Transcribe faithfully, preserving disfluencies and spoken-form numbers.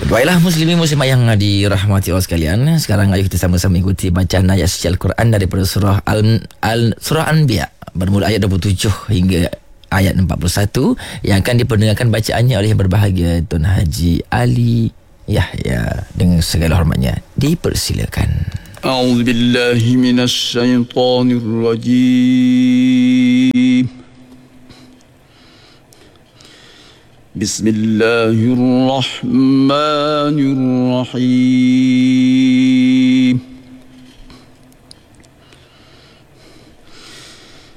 Baiklah muslimin muslimat yang dirahmati Allah sekalian, sekarang ayo kita sama-sama ikuti bacaan ayat suci Al-Quran daripada surah Al, Al surah Anbiya bermula ayat dua puluh tujuh hingga ayat empat puluh satu yang akan diperdengarkan bacaannya oleh yang berbahagia Tuan Haji Ali Yahya. Dengan segala hormatnya dipersilakan. A'udzubillahi minasyaitonirrajim. Bismillahirrahmanirrahim.